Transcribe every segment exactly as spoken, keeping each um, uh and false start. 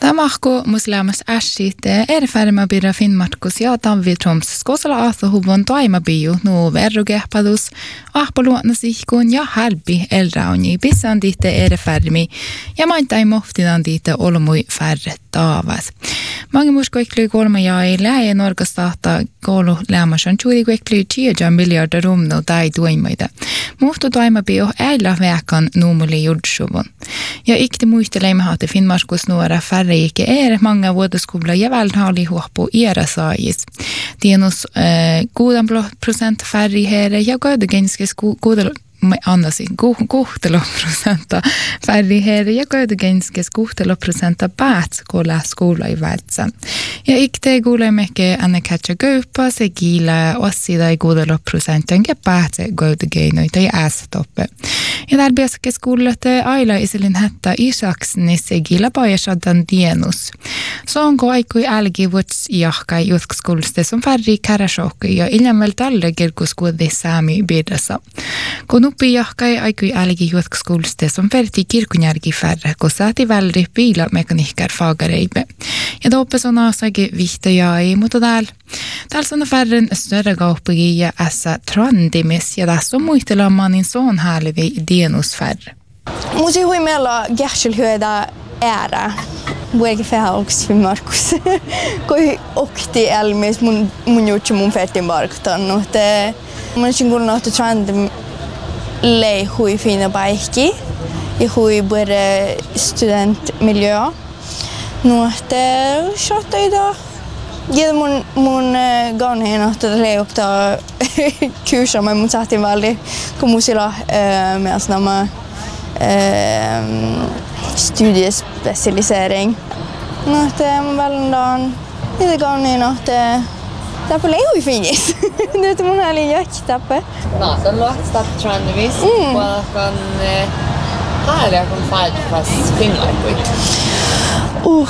Tamahko muslimas ässit eri färmabira Finnmarkus ja Tamvitroms skosala athahuvon toimabiu nu verrugehpadus ahpaluotnasihkun ja halbi elrauni pissan ditte eri färmi ja maintain mohtinan ditte olmui färre taavas. Mange muskoikli kolma jäi lähe Norgastahta koulu lämmasan juurikuikli tieja miljarder rumno tai tuimaida. Muhtu toimabiu äillä väkan nuumuli judsuvun. Ja ikti muisteleimme haatte Finnmarkus nuora färre ikke er mange vuodeskola ja välhali huoppu iera saajis. Tienus äh, kuuden prosent färre here ja koidugenskes kuudel annasin kuhtelo prosenta färre here ja koidugenskes kuhtelo prosenta pääts kolla skola i vältsen. Ja ikte kuulemmekke anne katja köppa se kiila ossida i kuudelo prosenten ja päätse koidugeinoita ja äästoppe. Ja där biaske skollet aila iselin hätta isaksnis se kiila pajasadan dienus. Så onko aikui älgi vuots jahkai jutkskouluste som färri kärasokki ja ilman talle kirkuskuudi saami biedassa. Kun uppi jahkai aikui älgi jutkskouluste som färti kirkunjärgi färre, kun saati välri piila mekanikkar fagareibe. Ja toppes on aasagi vihtajai, mutta täällä täällä on färren större kauppigi ja ässä trandimis ja tässä on muistelamanin soon häälvi dienus färre. Musi hui meillä gärsil hyödä ära. Vuoki fehauks Finnmarkus. Koi okti elmis mun mun jutsi mun fettin barktan. Mutta mun sin kuulunut että trend lei hui fina baikki. Ja hui både studentmiljö. Nuotte shotteida. Ja mun mun ganhin että lei opta kurser med mun saatiin väldigt kumusilla med nämä studiespecialisering. No, että mun välillä niitä ganhin että Täpä lei finis. Nyt mun oli jäkkitäpä. No, se on luottista trandivis. Puolkan härliä kun färdfas Finnmarkui. Uh.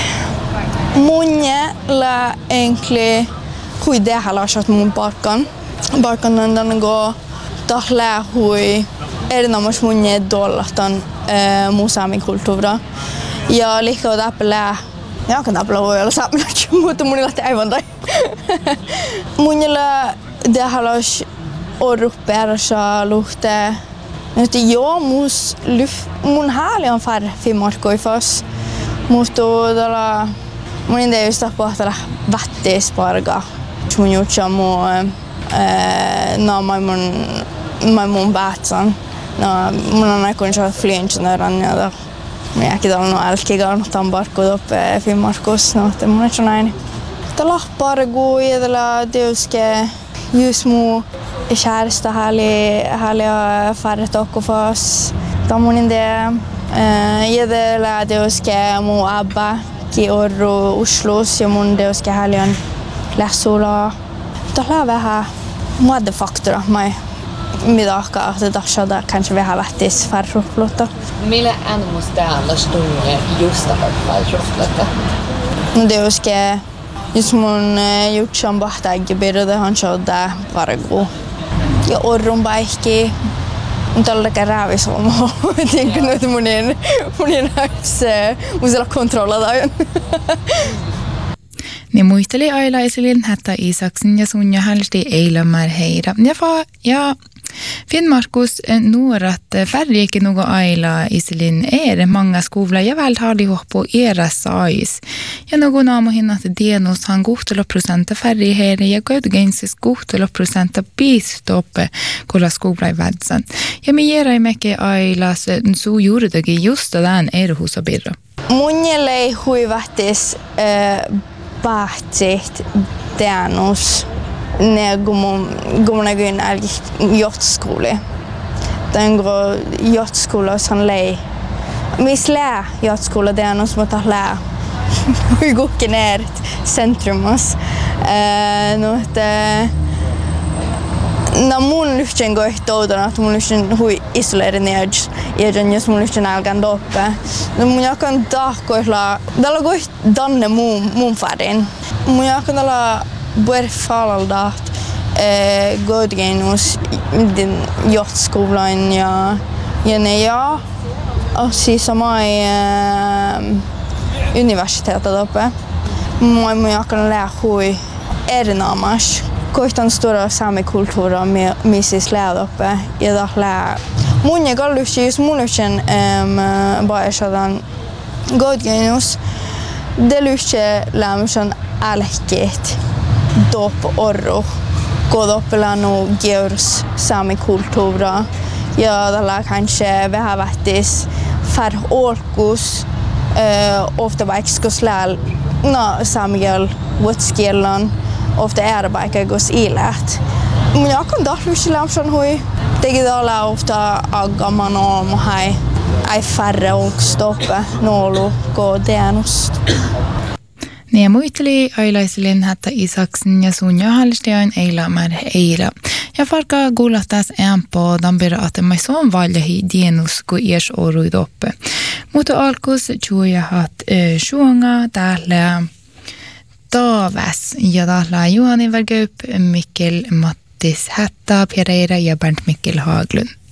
Monella enkli hui dehalashat mun parkan. Parkan on tänne go tahlää hui erinomaisesti munje dollatan musaami kulttuura. Ja liikkaa täpälää. Ja kan täpälää voi olla saamelaksi, mutta munilla aivan tai. Munilla dehalas orruppersa luhte. Nyt joo mus lyf mun hääli on färre Finnmarkui fas. Mutta tällä mun idea just tapahtella vättisparga. Mun jutsa mun no mai mun mai mun päätsan. No mun on aikun saa flyinchen rannalla. Mä äkki täällä no älkigal tambarku toppe Finnmarkus no että mun on näin. Tällä pargu ja tällä deuske just mu kärsta hali hali färre tokkofas. Tämä mun idea ja tällä deuske mu abba ki orru Oslos ja mun deuske halion läsula. Tällä vähän muodefaktora mai midagka att det där kanske vi har vättis färruflotta. Millä animus täällä stunne just färruflotta? No det uske just mun jutsan bahtaigi birde han shodda vargu. Ja orrun baikki tällä kerää somo. Tänker nu att munin munin häpse musella kontrollata. Niin muisteli aila isilin hättä Isaksen ja Sunja hälti eilämär heira. Ja, fa, ja Finnmarkus nuorat färriäkin nugo aila isilin er många skovla ja väl har de på era sais. Ja nugo namo hinnat dienos han kuhtelo prosenta färri heire ja koidugensis kuhtelo prosenta bistoppe kolla skovla i vädsen. Ja me gera i mekki ailas så gjorde det just den erhusa birra. Munjelle hui vähtis Pahtsit Danus ne gumon gumonagun al yachtskole. Den går yachtskola som lei. Mis lä yachtskola Danus mot att lä. Vi går ner centrumas. Eh no että na mun lyhtsen går tådan att mun lyhtsen hui isolerad ner ja den just mun lyhtsen algan doppe. No mun jakan tahkoilla dalla går danne mun mun färdin. Mun jakan dalla bör falda eh godgenus den yachtskolan ja ja ne ja och si samai universitetet uppe. Moi mun jakkan lära hui erinomas. Koitan stora saamikulttuuria mi siis lära uppe. Ja da lära mun ja kallusis munuksen ähm baesadan godgenus. Det lyhtsee lämmösen älkkeet dop orru. Kodopelanu geurs saamikulttuuria. Ja tällä kanske vähävähtis för olkus uh, ofta vaikkos lääl no saamiel vuotskiellan ofta ääräpäikägus ilät. Mun jakon tahlusi lämpsan hui teki tällä ofta aggaman olmu hai ei färre olkstoppe noolu ko denust. Niin muisteli ailaisillin hättä Isaksen ja Sunja Hallstein eila mer eila. Ja farka kuulahtas äänpo dampira atemai son valjahi dienus ku ies oruid oppe. Mutta alkus juojahat suonga täällä Taaväs ja täällä Juhani Vergöp, Mikkel Mattis Hätta, Pereira ja Bernt Mikkel Haglund.